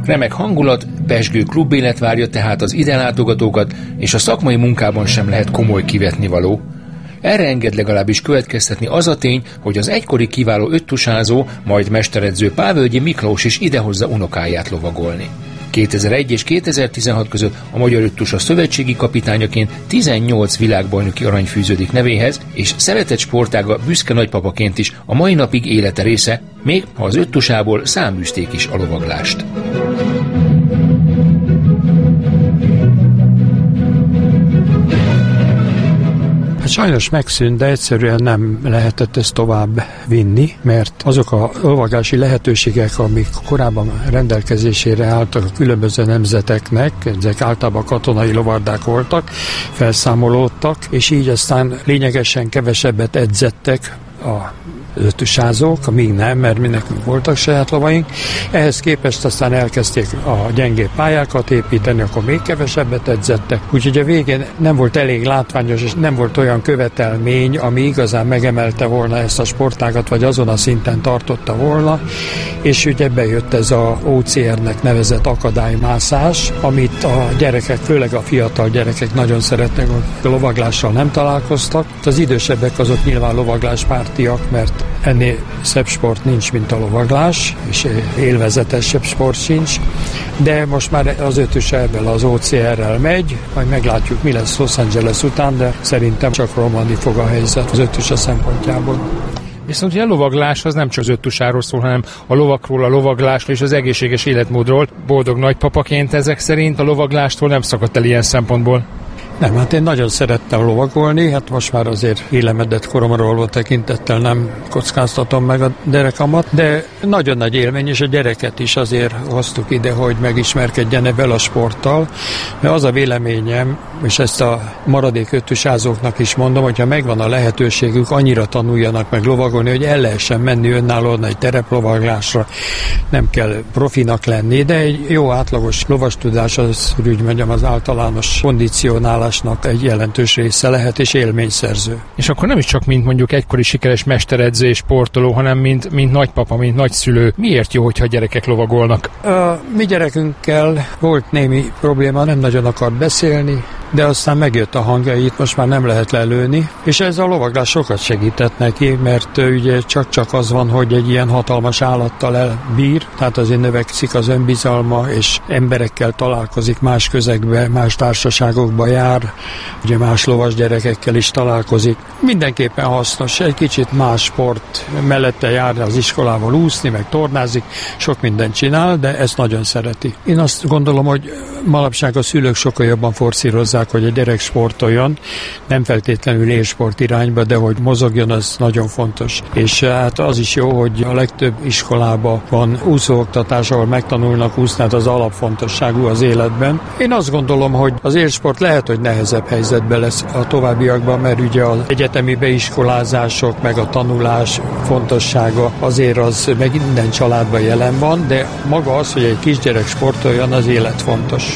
Remek hangulat, pezsgő klubélet várja tehát az ide látogatókat, és a szakmai munkában sem lehet komoly kivetnivaló. Erre enged legalábbis következtetni az a tény, hogy az egykori kiváló öttusázó, majd mesteredző Pávölgyi Miklós is idehozza unokáját lovagolni. 2001 és 2016 között a magyar öttusa szövetségi kapitányaként 18 világbajnoki arany fűződik nevéhez, és szeretett sportága büszke nagypapaként is a mai napig élete része, még ha az öttusából száműzték is a lovaglást. Sajnos megszűnt, de egyszerűen nem lehetett ezt tovább vinni, mert azok a lovaglási lehetőségek, amik korábban rendelkezésére álltak a különböző nemzeteknek, ezek általában katonai lovardák voltak, felszámolódtak, és így aztán lényegesen kevesebbet edzettek a öttusázók, amíg nem, mert mi nekünk voltak saját lovaink. Ehhez képest aztán elkezdték a gyengébb pályákat építeni, akkor még kevesebbet edzettek. Úgyhogy a végén nem volt elég látványos, és nem volt olyan követelmény, ami igazán megemelte volna ezt a sportágat, vagy azon a szinten tartotta volna, és ugye bejött ez a OCR-nek nevezett akadálymászás, amit a gyerekek, főleg a fiatal gyerekek nagyon szeretnek, a lovaglással nem találkoztak. Az idősebbek azok nyilván lovagláspártiak, mert ennél szebb sport nincs, mint a lovaglás, és élvezetesebb sport sincs, de most már az ötös ebből az OCR-rel megy, majd meglátjuk, mi lesz Los Angeles után, de szerintem csak romlani fog a helyzet az ötöse szempontjából. Viszont a lovaglás az nem csak az öttusáról szól, hanem a lovakról, a lovaglásról és az egészséges életmódról. Boldog nagypapaként ezek szerint a lovaglástól nem szakadt el ilyen szempontból. Nem, hát én nagyon szerettem lovagolni, hát most már azért élemedett koromról tekintettel nem kockáztatom meg a derekamat, de nagyon nagy élmény, és a gyereket is azért hoztuk ide, hogy megismerkedjen ebben a sporttal, mert az a véleményem, és ezt a maradék öttusázóknak is mondom, hogyha megvan a lehetőségük, annyira tanuljanak meg lovagolni, hogy el lehessen menni önállóan egy tereplovaglásra, nem kell profinak lenni, de egy jó átlagos lovastudás az, úgy mondjam, az általános kondicionálás egy jelentős része lehet, és élményszerző. És akkor nem is csak mint mondjuk egykori sikeres mesteredző és sportoló, hanem mint nagypapa, mint nagyszülő. Miért jó, hogyha a gyerekek lovagolnak? A mi gyerekünkkel volt némi probléma, nem nagyon akart beszélni, de aztán megjött a hangja, itt most már nem lehet lelőni, és ez a lovaglás sokat segített neki, mert ugye csak az van, hogy egy ilyen hatalmas állattal elbír, tehát azért növekszik az önbizalma, és emberekkel találkozik, más közegbe, más társaságokba jár, ugye más lovas gyerekekkel is találkozik. Mindenképpen hasznos, egy kicsit más sport mellette jár az iskolával úszni, meg tornázik, sok mindent csinál, de ezt nagyon szereti. Én azt gondolom, hogy manapság a szülők sokkal jobban forszírozzák, hogy a gyerek sportoljon, nem feltétlenül élsport irányba, de hogy mozogjon, az nagyon fontos. És hát az is jó, hogy a legtöbb iskolában van úszóoktatás, ahol megtanulnak úszni, hát az alapfontosságú az életben. Én azt gondolom, hogy az élsport lehet, hogy nehezebb helyzetben lesz a továbbiakban, mert ugye az egyetemi beiskolázások, meg a tanulás fontossága azért az meg minden családban jelen van, de maga az, hogy egy kisgyerek sportoljon, az életfontos.